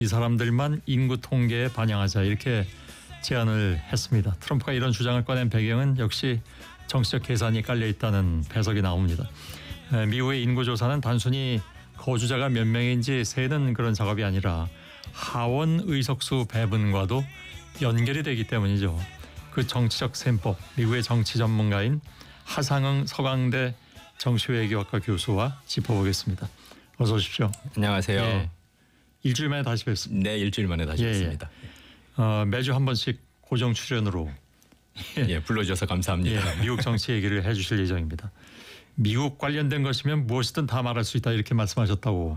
이 사람들만 인구 통계에 반영하자 이렇게 제안을 했습니다. 트럼프가 이런 주장을 꺼낸 배경은 역시 정치적 계산이 깔려 있다는 해석이 나옵니다. 미국의 인구조사는 단순히 거주자가 몇 명인지 세는 그런 작업이 아니라 하원 의석수 배분과도 연결이 되기 때문이죠. 그 정치적 셈법, 미국의 정치 전문가인 하상흥 서강대 정치외교학과 교수와 짚어보겠습니다. 어서 오십시오. 안녕하세요. 예, 일주일 만에 다시 뵙습니다. 네, 일주일 만에 다시 뵙습니다. 매주 한 번씩 고정 출연으로 예, 불러주셔서 감사합니다. 미국 정치 얘기를 해주실 예정입니다. 미국 관련된 것이면 무엇이든 다 말할 수 있다 이렇게 말씀하셨다고.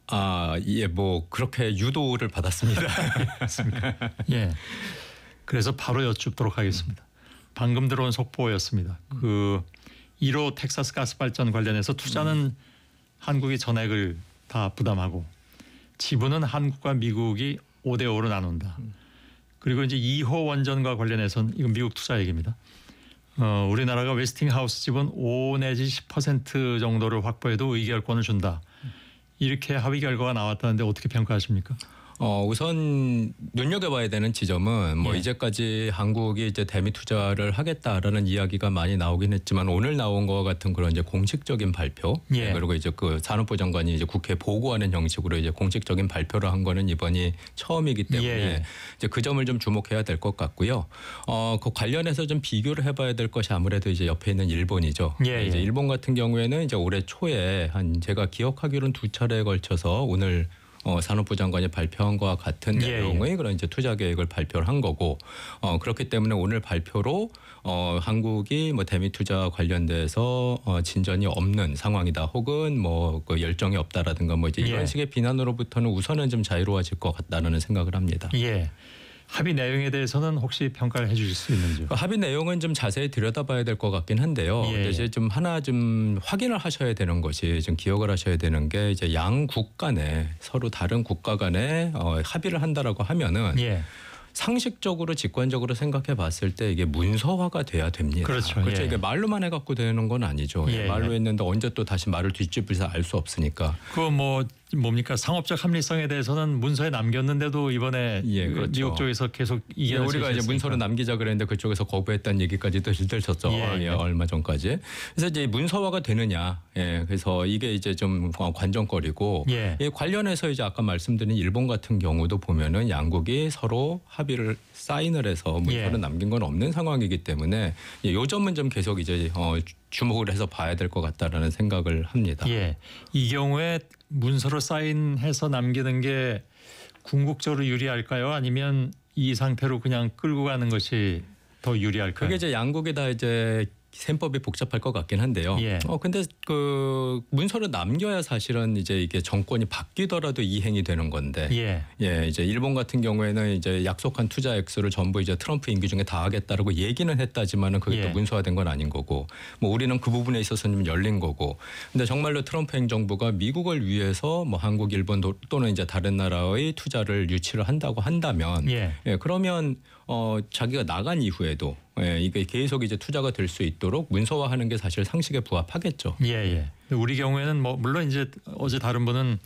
뭐 그렇게 유도를 받았습니다. 예. 그래서 바로 여쭙도록 하겠습니다. 방금 들어온 속보였습니다. 그 1호 텍사스 가스 발전 관련해서 투자는 한국이 전액을 다 부담하고 지분은 한국과 미국이 5대5로 나눈다. 그리고 이제 2호 원전과 관련해서는 이건 미국 투자 얘기입니다. 우리나라가 웨스팅하우스 지분 5 내지 10% 정도를 확보해도 의결권을 준다. 이렇게 합의 결과가 나왔다는데 어떻게 평가하십니까? 우선 눈여겨봐야 되는 지점은 이제까지 한국이 이제 대미 투자를 하겠다라는 이야기가 많이 나오긴 했지만 오늘 나온 것과 같은 그런 이제 공식적인 발표 그리고 이제 그 산업부 장관이 이제 국회에 보고하는 형식으로 이제 공식적인 발표를 한 거는 이번이 처음이기 때문에 이제 그 점을 좀 주목해야 될 것 같고요. 그 관련해서 좀 비교를 해봐야 될 것이 아무래도 이제 옆에 있는 일본이죠. 이제 일본 같은 경우에는 이제 올해 초에 한 제가 기억하기로는 2차례에 걸쳐서 오늘 산업부 장관이 발표한 것과 같은 내용의 그런 이제 투자 계획을 발표를 한 거고 그렇기 때문에 오늘 발표로 한국이 뭐 대미 투자 관련돼서 진전이 없는 상황이다 혹은 뭐 그 열정이 없다라든가 뭐 이제 이런 식의 비난으로부터는 우선은 좀 자유로워질 것 같다는 생각을 합니다. 합의 내용에 대해서는 혹시 평가를 해주실 수 있는지요? 합의 내용은 좀 자세히 들여다봐야 될 것 같긴 한데요. 근데 이제 좀 하나 좀 확인을 하셔야 되는 것이 좀 기억을 하셔야 되는 게 이제 양국 간에 서로 다른 국가 간에 합의를 한다라고 하면은 상식적으로 직관적으로 생각해 봤을 때 이게 문서화가 돼야 됩니다. 그렇죠. 이게 말로만 해갖고 되는 건 아니죠. 말로 했는데 언제 또 다시 말을 뒤집을서 알 수 없으니까. 그거 뭡니까 상업적 합리성에 대해서는 문서에 남겼는데도 이번에 미국 쪽에서 계속 우리가 이제 문서로 남기자 그랬는데 그쪽에서 거부했다는 얘기까지도 들었었죠. 얼마 전까지. 그래서 이제 문서화가 되느냐. 그래서 이게 이제 좀 관전거리고 관련해서 이제 아까 말씀드린 일본 같은 경우도 보면은 양국이 서로 합의를 사인을 해서 문서를 남긴 건 없는 상황이기 때문에 이 점은 좀 계속 이제 주목을 해서 봐야 될 것 같다라는 생각을 합니다. 이 경우에 문서로 사인해서 남기는 게 궁극적으로 유리할까요? 아니면 이 상태로 그냥 끌고 가는 것이 더 유리할까요? 그게 이제 양국이 다 이제 셈법이 복잡할 것 같긴 한데요. 근데 그 문서를 남겨야 사실은 이제 이게 정권이 바뀌더라도 이행이 되는 건데, 이제 일본 같은 경우에는 이제 약속한 투자 액수를 전부 이제 트럼프 임기 중에 다 하겠다라고 얘기는 했다지만은 그게 또 문서화된 건 아닌 거고, 뭐 우리는 그 부분에 있어서는 좀 열린 거고, 근데 정말로 트럼프 행정부가 미국을 위해서 뭐 한국, 일본 또는 이제 다른 나라의 투자를 유치를 한다고 한다면, 그러면 자기가 나간 이후에도 이게 계속 이제 투자가 될 수 있도록 문서화하는 게 사실 상식에 부합하겠죠. 우리 경우에는 뭐 물론 이제 어제 다른 분은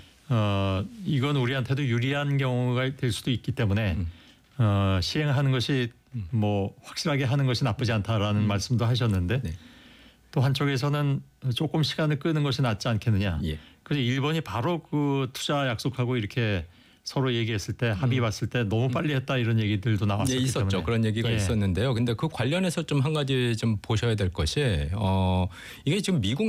이건 우리한테도 유리한 경우가 될 수도 있기 때문에 시행하는 것이 뭐 확실하게 하는 것이 나쁘지 않다라는 말씀도 하셨는데 또 한쪽에서는 조금 시간을 끄는 것이 낫지 않겠느냐. 그래서 일본이 바로 그 투자 약속하고 이렇게 서로 얘기했을 때 합의 봤을 때 너무 빨리 했다 이런 얘기들도 나왔었기 있었죠. 때문에. 그런 얘기가 있었는데요. 근데 그 관련해서 좀 한 가지 좀 보셔야 될 것이 이게 지금 미국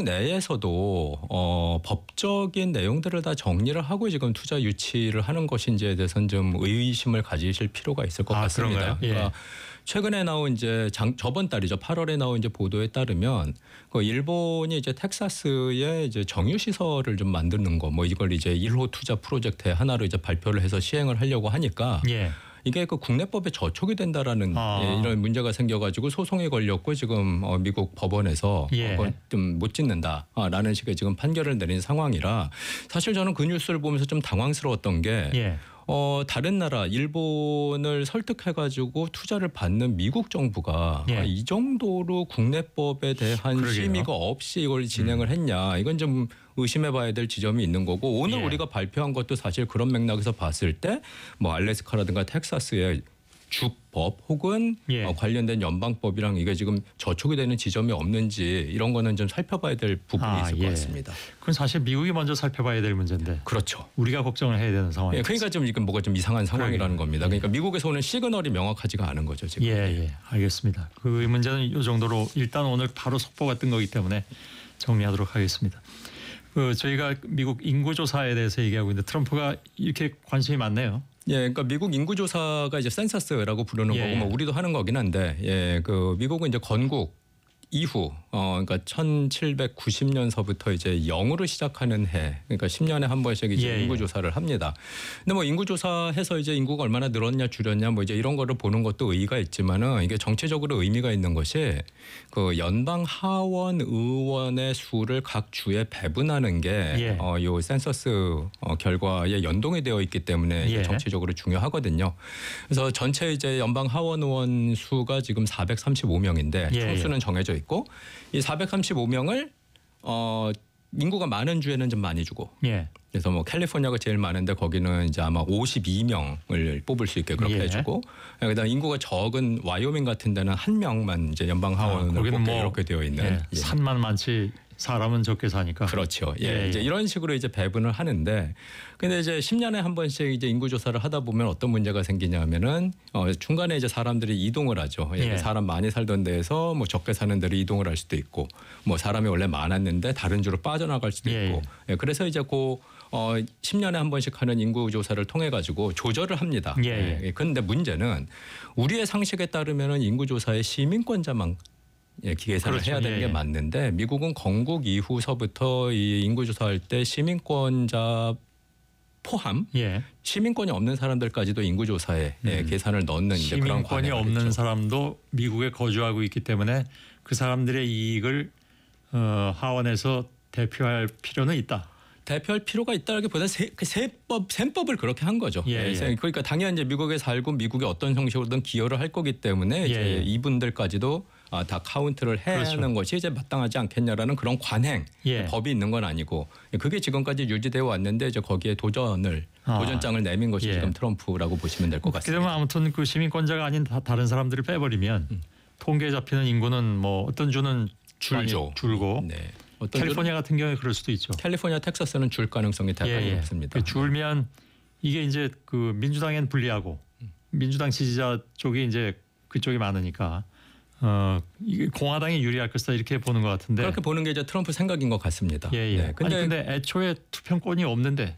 내에서도 법적인 내용들을 다 정리를 하고 지금 투자 유치를 하는 것인지에 대해서는 좀 의심을 가지실 필요가 있을 것 같습니다. 그러니까 최근에 나온 이제 저번 달이죠. 8월에 나온 이제 보도에 따르면 그 일본이 이제 텍사스에 이제 정유 시설을 좀 만드는 거, 뭐 이걸 이제 1호 투자 프로젝트의 하나로 이제 발표를 해서 시행을 하려고 하니까 이게 그 국내법에 저촉이 된다라는 이런 문제가 생겨가지고 소송이 걸렸고 지금 미국 법원에서 좀 못 짓는다라는 식의 지금 판결을 내린 상황이라 사실 저는 그 뉴스를 보면서 좀 당황스러웠던 게. 다른 나라 일본을 설득해가지고 투자를 받는 미국 정부가 예. 이 정도로 국내법에 대한 그러게요. 심의가 없이 이걸 진행을 했냐 이건 좀 의심해봐야 될 지점이 있는 거고 오늘 예. 우리가 발표한 것도 사실 그런 맥락에서 봤을 때 뭐 알래스카라든가 텍사스의 주법 혹은 예. 관련된 연방법이랑 이게 지금 저촉이 되는 지점이 없는지 이런 거는 좀 살펴봐야 될 부분이 있을 예. 것 같습니다. 그건 사실 미국이 먼저 살펴봐야 될 문제인데 그렇죠. 우리가 걱정을 해야 되는 상황이에요. 예, 그러니까 좀 이건 뭐가 좀 이상한 상황이라는 그러게요. 겁니다. 그러니까 미국에서 오는 시그널이 명확하지가 않은 거죠 지금. 예, 알겠습니다. 그 문제는 이 정도로 일단 오늘 바로 속보가 뜬 거기 때문에 정리하도록 하겠습니다. 저희가 미국 인구조사에 대해서 얘기하고 있는데 트럼프가 이렇게 관심이 많네요. 예, 그러니까 미국 인구조사가 이제 센서스라고 부르는 예. 거고, 뭐 우리도 하는 거긴 한데, 예, 그 미국은 이제 건국 이후, 그러니까 1790년서부터 이제 0으로 시작하는 해, 그러니까 10년에 한 번씩 이제 예. 인구조사를 합니다. 근데 뭐 인구조사해서 이제 인구가 얼마나 늘었냐 줄였냐 뭐 이제 이런 거를 보는 것도 의의가 있지만은 이게 정치적으로 의미가 있는 것이 그 연방 하원 의원의 수를 각 주에 배분하는 게 예. 요 센서스 결과에 연동이 되어 있기 때문에 이게 예. 정치적으로 중요하거든요. 그래서 전체 이제 연방 하원 의원 수가 지금 435명인데 예. 총수는 정해져 있고 이 435명을 인구가 많은 주에는 좀 많이 주고 예. 그래서 뭐 캘리포니아가 제일 많은데 거기는 이제 아마 52명을 뽑을 수 있게 그렇게 예. 해주고 그다음 인구가 적은 와이오밍 같은 데는 한 명만 이제 연방 하원을 거기는 뽑게 뭐, 이렇게 되어 있는 예. 산만 많지 사람은 적게 사니까. 그렇죠. 예. 이제 이런 식으로 이제 배분을 하는데 근데 이제 10년에 한 번씩 이제 인구 조사를 하다 보면 어떤 문제가 생기냐면은 중간에 이제 사람들이 이동을 하죠. 예. 예. 사람 많이 살던 데에서 뭐 적게 사는 데로 이동을 할 수도 있고 뭐 사람이 원래 많았는데 다른 주로 빠져나갈 수도 예. 있고. 예. 그래서 이제 10년에 한 번씩 하는 인구 조사를 통해 가지고 조절을 합니다. 예. 예. 그런데 문제는 우리의 상식에 따르면은 인구 조사의 시민권자만 계산을 그렇죠. 해야 되는 게 맞는데 미국은 건국 이후서부터 이 인구조사할 때 시민권자 포함 예. 시민권이 없는 사람들까지도 인구조사에 계산을 넣는 이제 그런 시민권이 관행을 없는 했죠. 사람도 미국에 거주하고 있기 때문에 그 사람들의 이익을 하원에서 대표할 필요는 있다. 대표할 필요가 있다라기보다 셈법을 그렇게 한 거죠. 예. 그러니까 당연히 이제 미국에 살고 미국에 어떤 형식으로든 기여를 할 거기 때문에 이제 이분들까지도 다 카운트를 해야 그렇죠. 하는 것이 이제 마땅하지 않겠냐라는 그런 관행 법이 있는 건 아니고 그게 지금까지 유지되어 왔는데 이제 거기에 도전장을 내민 것이 지금 트럼프라고 보시면 될 것 같습니다. 그러면 아무튼 그 시민권자가 아닌 다른 사람들을 빼버리면 통계에 잡히는 인구는 뭐 어떤 주는 줄고 네. 캘리포니아 같은 경우에 그럴 수도 있죠. 캘리포니아, 텍사스는 줄 가능성이 대단히 높습니다. 줄면 이게 이제 그 민주당엔 불리하고 민주당 지지자 쪽이 이제 그쪽이 많으니까 이게 공화당이 유리할 것이다 이렇게 보는 것 같은데 그렇게 보는 게 이제 트럼프 생각인 것 같습니다. 네, 근데 애초에 투표권이 없는데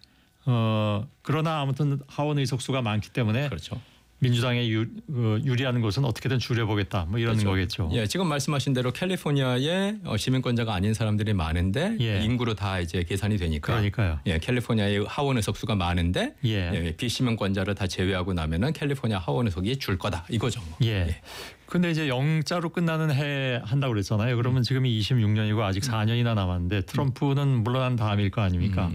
그러나 아무튼 하원 의석수가 많기 때문에 그렇죠. 민주당에 유리한 것은 어떻게든 줄여보겠다 뭐 이런 그렇죠. 거겠죠. 예, 지금 말씀하신 대로 캘리포니아에 시민권자가 아닌 사람들이 많은데 인구로 다 이제 계산이 되니까. 그러니까요. 예, 캘리포니아의 하원 의석수가 많은데 비시민권자를 다 제외하고 나면은 캘리포니아 하원 의석이 줄 거다 이거죠. 뭐. 근데 이제 0자로 끝나는 해 한다고 그랬잖아요. 그러면 지금이 26년이고 아직 4년이나 남았는데 트럼프는 물러난 다음일 거 아닙니까?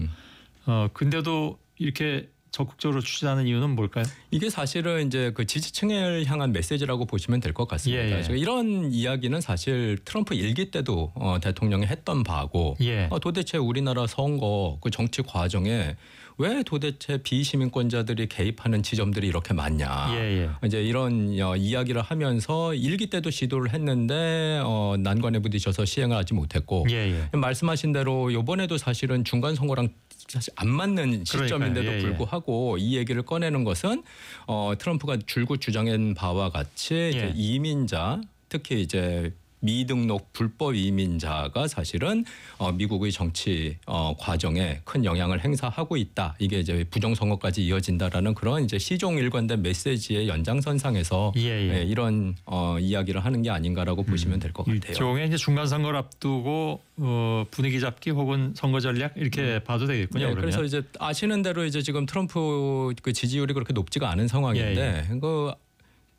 근데도 이렇게 적극적으로 추진하는 이유는 뭘까요? 이게 사실은 이제 그 지지층을 향한 메시지라고 보시면 될 것 같습니다. 이런 이야기는 사실 트럼프 일기 때도 대통령이 했던 바고 도대체 우리나라 선거 그 정치 과정에 왜 도대체 비시민권자들이 개입하는 지점들이 이렇게 많냐. 이제 이런 이야기를 하면서 일기 때도 시도를 했는데 난관에 부딪혀서 시행을 하지 못했고 말씀하신 대로 이번에도 사실은 중간 선거랑 사실 안 맞는 시점인데도 불구하고 이 얘기를 꺼내는 것은 트럼프가 줄곧 주장한 바와 같이 이제 이민자 특히 이제 미등록 불법 이민자가 사실은 미국의 정치 과정에 큰 영향을 행사하고 있다. 이게 이제 부정선거까지 이어진다라는 그런 이제 시종일관된 메시지의 연장선상에서 이런 이야기를 하는 게 아닌가라고 보시면 될 것 같아요. 일종의 이제 중간 선거를 앞두고 분위기 잡기 혹은 선거 전략 이렇게 봐도 되겠군요. 그러면. 그래서 이제 아시는 대로 이제 지금 트럼프 그 지지율이 그렇게 높지가 않은 상황인데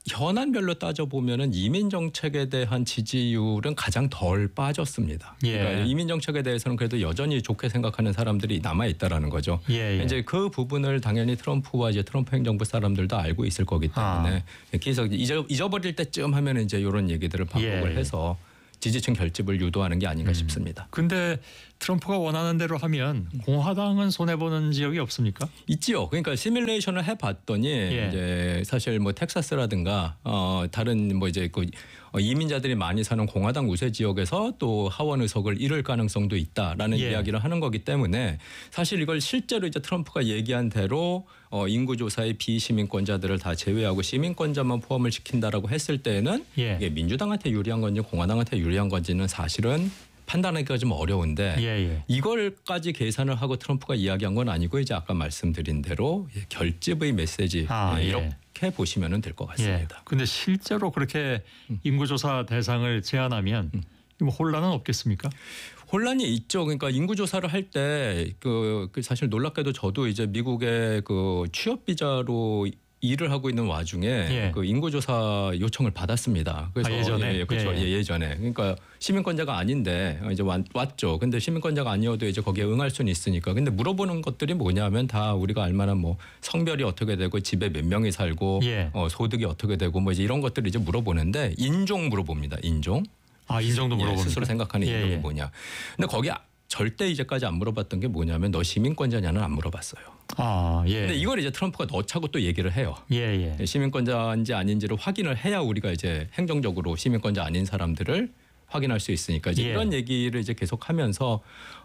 현안별로 따져보면은 이민 정책에 대한 지지율은 가장 덜 빠졌습니다. 예. 그러니까 이민 정책에 대해서는 그래도 여전히 좋게 생각하는 사람들이 남아 있다라는 거죠. 예, 예. 이제 그 부분을 당연히 트럼프와 이제 트럼프 행정부 사람들도 알고 있을 거기 때문에 계속 잊어버릴 때쯤 하면 이제 이런 얘기들을 반복을 예. 해서 지지층 결집을 유도하는 게 아닌가 싶습니다. 근데 트럼프가 원하는 대로 하면 공화당은 손해 보는 지역이 없습니까? 있지요. 그러니까 시뮬레이션을 해봤더니 예. 이제 사실 뭐 텍사스라든가 다른 뭐 이제 그 이민자들이 많이 사는 공화당 우세 지역에서 또 하원 의석을 잃을 가능성도 있다라는 예. 이야기를 하는 거기 때문에 사실 이걸 실제로 이제 트럼프가 얘기한 대로 인구조사의 비시민권자들을 다 제외하고 시민권자만 포함을 시킨다라고 했을 때에는 예. 이게 민주당한테 유리한 건지 공화당한테 유리한 건지는 사실은 판단하기가 좀 어려운데 예, 예. 이걸까지 계산을 하고 트럼프가 이야기한 건 아니고 이제 아까 말씀드린 대로 결집의 메시지 예. 이렇게 보시면 될 것 같습니다. 근데 실제로 그렇게 인구조사 대상을 제한하면 혼란은 없겠습니까? 혼란이 있죠. 그러니까 인구조사를 할 때 그 사실 놀랍게도 저도 이제 미국의 그 취업 비자로 일을 하고 있는 와중에 예. 그 인구조사 요청을 받았습니다. 그래서 예전에? 그렇죠. 예, 예. 예전에. 그러니까 시민권자가 아닌데 이제 왔죠. 근데 시민권자가 아니어도 이제 거기에 응할 수는 있으니까. 근데 물어보는 것들이 뭐냐면 다 우리가 알만한 뭐 성별이 어떻게 되고 집에 몇 명이 살고 예. 소득이 어떻게 되고 뭐 이제 이런 것들을 이제 물어보는데 인종 물어봅니다. 인종. 인종도 물어봅니다. 스스로 생각하는 인종이 예. 뭐냐. 근데 거기 절대 이제까지 안 물어봤던 게 뭐냐면 너 시민권자냐는 안 물어봤어요. 예. 근데 이걸 이제 트럼프가 넣자고 또 얘기를 해요. 예, 예. 시민권자인지 아닌지를 확인을 해야 우리가 이제 행정적으로 시민권자 아닌 사람들을 확인할 수 있으니까 이제 예. 이런 얘기를 이제 계속하면서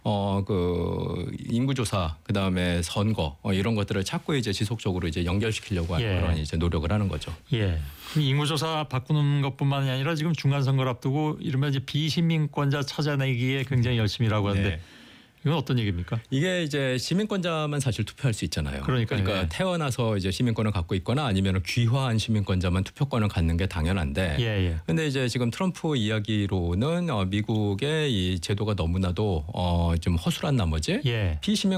그 인구조사 그다음에 선거 이런 것들을 자꾸 이제 지속적으로 이제 연결시키려고 하는 예. 그런 이제 노력을 하는 거죠. 예. 그럼 인구조사 바꾸는 것뿐만이 아니라 지금 중간 선거를 앞두고 이른바 이제 비시민권자 찾아내기에 굉장히 열심히 일하고 하는데 네. 이건 어떤 얘기입니까? 이게 이제 시민권자만 사실 투표할 수 있잖아요. 그러니까 태어나서 이제 시민권을 갖고 있거나 아니면 귀화한 시민권자만 투표권을 갖는 게 당연한데. 예. 근데 이제 지금 트럼프 이야기로는 미국의 이 제도가 너무나도 좀 허술한 나머지 예.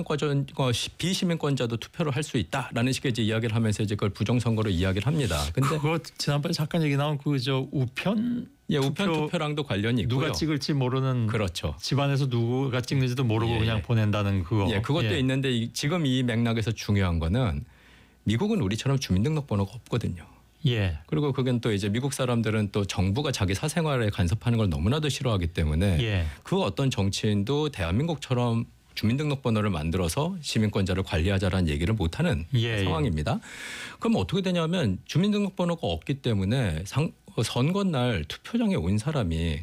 비시민권자도 투표를 할 수 있다라는 식의 이제 이야기를 하면서 이제 그걸 부정선거로 이야기를 합니다. 근데 그거 지난번에 잠깐 얘기 나온 그 저 우편 우편 투표랑도 관련이 있고요. 누가 찍을지 모르는 그렇죠. 집안에서 누가 찍는지도 모르고 그냥 보낸다는 그거. 그것도 있는데 지금 이 맥락에서 중요한 거는 미국은 우리처럼 주민등록번호가 없거든요. 예. 그리고 그건 또 이제 미국 사람들은 또 정부가 자기 사생활에 간섭하는 걸 너무나도 싫어하기 때문에 예. 그 어떤 정치인도 대한민국처럼 주민등록번호를 만들어서 시민권자를 관리하자라는 얘기를 못하는 상황입니다. 그럼 어떻게 되냐면 주민등록번호가 없기 때문에 선거날 투표장에 온 사람이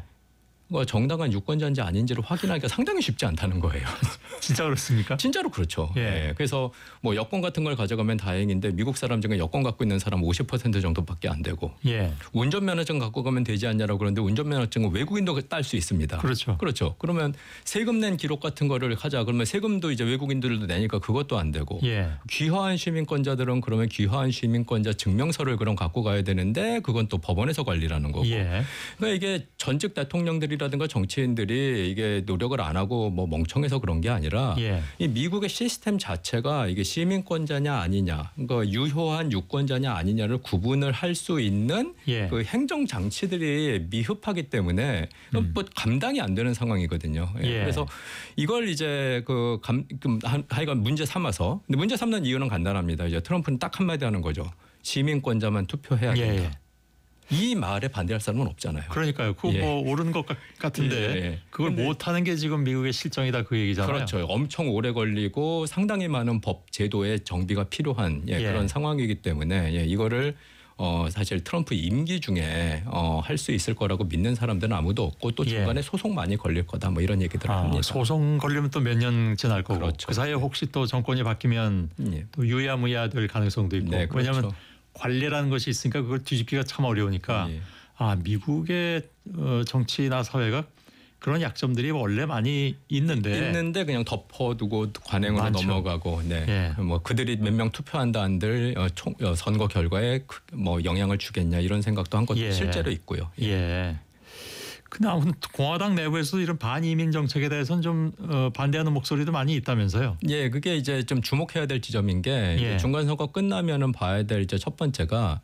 정당한 유권자인지 아닌지를 확인하기가 상당히 쉽지 않다는 거예요. 진짜 그렇습니까? 진짜로 그렇죠. 그래서 뭐 여권 같은 걸 가져가면 다행인데 미국 사람 중에 여권 갖고 있는 사람 50% 정도밖에 안 되고 운전면허증 갖고 가면 되지 않냐라고 그러는데 운전면허증은 외국인도 딸 수 있습니다. 그렇죠. 그러면 세금 낸 기록 같은 거를 하자 그러면 세금도 이제 외국인들도 내니까 그것도 안 되고 귀화한 시민권자들은 그러면 귀화한 시민권자 증명서를 그럼 갖고 가야 되는데 그건 또 법원에서 관리라는 거고. 그러니까 이게 전직 대통령들이라든가 정치인들이 이게 노력을 안 하고 뭐 멍청해서 그런 게 아니라 이 미국의 시스템 자체가 이게 시민권자냐 아니냐, 그러니까 유효한 유권자냐 아니냐를 구분을 할 수 있는 그 행정 장치들이 미흡하기 때문에 뭐 감당이 안 되는 상황이거든요. 그래서 이걸 이제 하여간 문제 삼아서, 근데 문제 삼는 이유는 간단합니다. 이제 트럼프는 딱 한마디 하는 거죠. 시민권자만 투표해야 된다. 이 말에 반대할 사람은 없잖아요. 그러니까요. 그거 뭐 옳은 것 같은데 그걸 못하는 게 지금 미국의 실정이다 그 얘기잖아요. 그렇죠. 엄청 오래 걸리고 상당히 많은 법 제도의 정비가 필요한 그런 상황이기 때문에 이거를 사실 트럼프 임기 중에 할 수 있을 거라고 믿는 사람들은 아무도 없고 또 중간에 소송 많이 걸릴 거다 뭐 이런 얘기들을 합니다. 소송 걸리면 또 몇 년 지날 거고 그렇죠. 그 사이에 혹시 또 정권이 바뀌면 또 유야무야 될 가능성도 있고 왜냐하면 관례라는 것이 있으니까 그걸 뒤집기가 참 어려우니까 미국의 정치나 사회가 그런 약점들이 원래 많이 있는데 그냥 덮어두고 관행으로 넘어가고 뭐 그들이 몇 명 투표한다 한들 선거 결과에 뭐 영향을 주겠냐 이런 생각도 한 것도 실제로 있고요. 근데 아무튼 공화당 내부에서도 이런 반이민 정책에 대해서는 좀 반대하는 목소리도 많이 있다면서요. 예, 그게 이제 좀 주목해야 될 지점인 게 예. 이제 중간 선거 끝나면은 봐야 될 이제 첫 번째가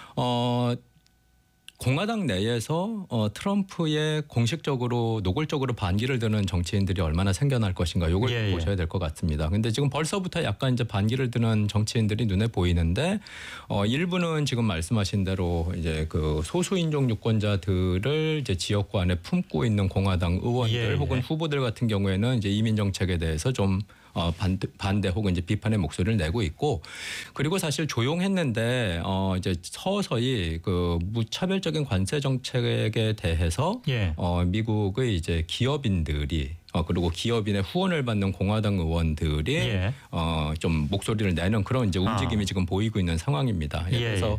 공화당 내에서 트럼프에 공식적으로 노골적으로 반기를 드는 정치인들이 얼마나 생겨날 것인가 요걸 예, 예. 보셔야 될 것 같습니다. 근데 지금 벌써부터 약간 이제 반기를 드는 정치인들이 눈에 보이는데 일부는 지금 말씀하신 대로 이제 그 소수인종 유권자들을 이제 지역구 안에 품고 있는 공화당 의원들 예, 예. 혹은 후보들 같은 경우에는 이제 이민 정책에 대해서 좀 반대 혹은 이제 비판의 목소리를 내고 있고 그리고 사실 조용했는데 이제 서서히 그 무차별적인 관세 정책에 대해서 예. 미국의 이제 기업인들이 그리고 기업인의 후원을 받는 공화당 의원들이 예. 좀 목소리를 내는 그런 이제 움직임이 지금 보이고 있는 상황입니다. 예, 그래서